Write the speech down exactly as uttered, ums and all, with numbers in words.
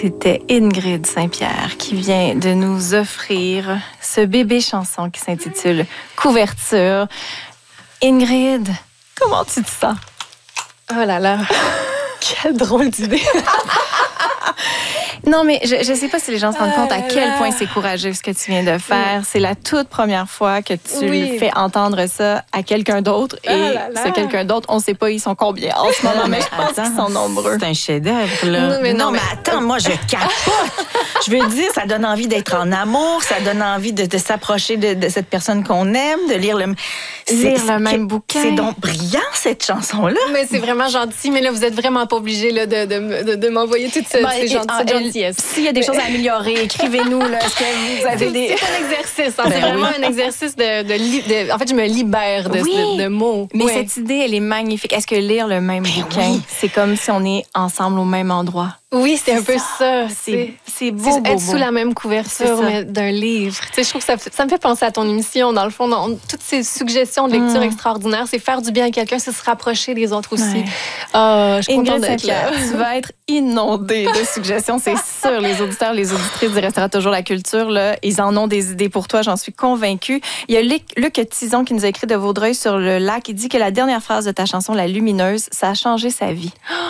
C'était Ingrid Saint-Pierre qui vient de nous offrir ce bébé chanson qui s'intitule Couverture. Ingrid, comment tu te sens? Oh là là, quelle drôle d'idée! Non, mais je ne sais pas si les gens se rendent compte à quel point c'est courageux ce que tu viens de faire. C'est la toute première fois que tu Oui. fais entendre ça à quelqu'un d'autre. Et Ah là là. ce quelqu'un d'autre, on ne sait pas ils sont combien en ce moment, mais je pense qu'ils sont nombreux. C'est un chef-d'œuvre, là. Non, mais non, non, mais mais- attends, moi, je capote. Je veux dire, ça donne envie d'être en amour, ça donne envie de, de s'approcher de, de cette personne qu'on aime, de lire le, Lire c'est- le même c'est- bouquin. C'est donc brillant, cette chanson-là. Mais c'est vraiment gentil, mais là, vous êtes vraiment pas obligé là, de, de, de, de m'envoyer toutes ce, Ben, ces et- gentilles ah, elle- gentillesses. S'il y a des choses à améliorer, écrivez-nous. Là. Est-ce que vous avez C'est des... c'est un exercice. Hein. Ben c'est vraiment oui. un exercice de, de, li- de- En fait, je me libère de, Oui. de, de mots. Mais Ouais. cette idée, elle est magnifique. Est-ce que lire le même bouquin, oui. c'est comme si on est ensemble au même endroit? Oui, c'est un peu ça. C'est c'est beau, C'est beau, être beau. sous la même C'est couverture ça. mais d'un livre. Tu sais, je trouve que ça, ça me fait penser à ton émission, dans le fond. Dans, toutes ces suggestions de lecture Mm. extraordinaires, c'est faire du bien à quelqu'un, c'est se rapprocher des autres aussi. Ouais. Ah, je suis Ingrid contente d'être là. Saint-Pierre, tu vas être inondée de suggestions, c'est sûr. Les auditeurs, les auditrices du Restera toujours la culture, là, ils en ont des idées pour toi, j'en suis convaincue. Il y a Luc, Luc Tison qui nous a écrit de Vaudreuil sur le lac. Il dit que la dernière phrase de ta chanson, La Lumineuse, ça a changé sa vie.